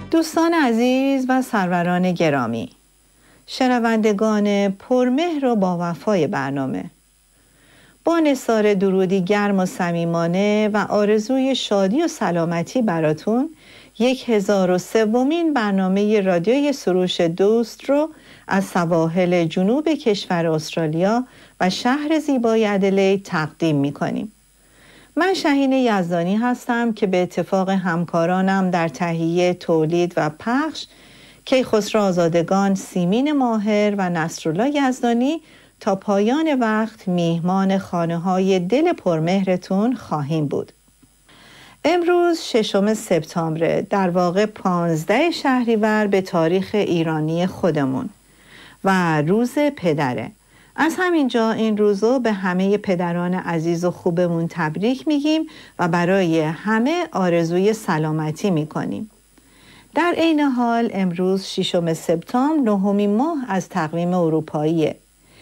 دوستان عزیز و سروران گرامی، شنوندگان پرمهر و با وفای برنامه، با نثار درودی گرم و صمیمانه و آرزوی شادی و سلامتی براتون 1003مین برنامه رادیوی سروش دوست رو از سواحل جنوب کشور استرالیا و شهر زیبای ادلید تقدیم می‌کنیم. من شهین یزدانی هستم که به اتفاق همکارانم در تهیه، تولید و پخش کیخسرو آزادگان، سیمین ماهر و نصرالله یزدانی تا پایان وقت میهمان خانه‌های دل پرمهرتون خواهیم بود. امروز 6 سپتامبر، در واقع 15 شهریور به تاریخ ایرانی خودمون و روز پدره. از همینجا این روزو به همه پدران عزیز و خوبمون تبریک میگیم و برای همه آرزوی سلامتی میکنیم. در عین حال امروز 6 سپتامبر 9مین ماه از تقویم اروپاییه.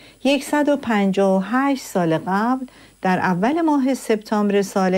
158 سال قبل در اول ماه سپتامبر سال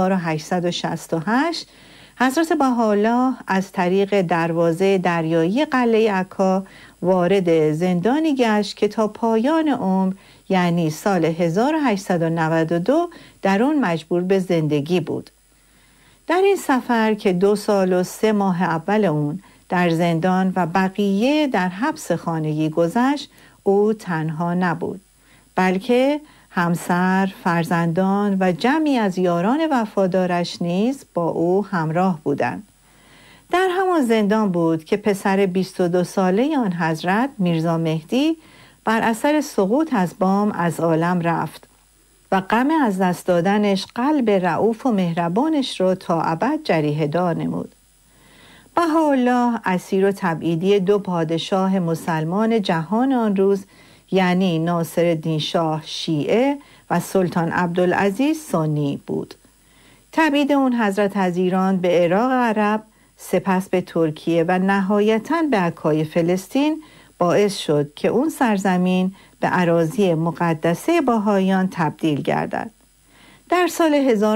1868 حضرت بهاءالله از طریق دروازه دریایی قلعه عکا وارد زندانی گشت که تا پایان عمر، یعنی سال 1892، در اون مجبور به زندگی بود. در این سفر که 2 سال و 3 ماه اول اون در زندان و بقیه در حبس خانگی گذشت، او تنها نبود، بلکه همسر، فرزندان و جمعی از یاران وفادارش نیز با او همراه بودند. در همان زندان بود که پسر 22 ساله آن حضرت میرزا مهدی بر اثر سقوط از بام از عالم رفت و غم از دست دادنش قلب رئوف و مهربانش را تا ابد جریحه دار نمود. بهاءالله اسیر و تبعیدی 2 پادشاه مسلمان جهان آن روز، یعنی ناصرالدین شاه شیعه و سلطان عبدالعزیز سنی بود. تبعید اون حضرت از ایران به عراق عرب، سپس به ترکیه و نهایتاً به عکای فلسطین باعث شد که اون سرزمین به اراضی مقدسه بهائیان تبدیل گردد. در سال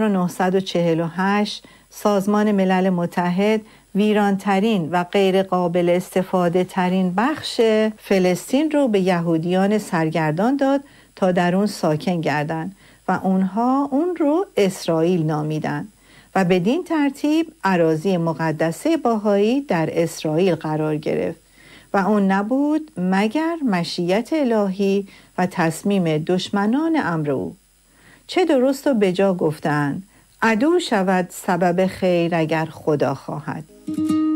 1948 سازمان ملل متحد ویرانترین و غیر قابل استفاده ترین بخش فلسطین رو به یهودیان سرگردان داد تا در اون ساکن گردند و اونها اون رو اسرائیل نامیدن و بدین ترتیب اراضی مقدسه بهایی در اسرائیل قرار گرفت و اون نبود مگر مشیت الهی و تصمیم دشمنان امر او. چه درست و بجا گفتند: عدو شود سبب خیر اگر خدا خواهد.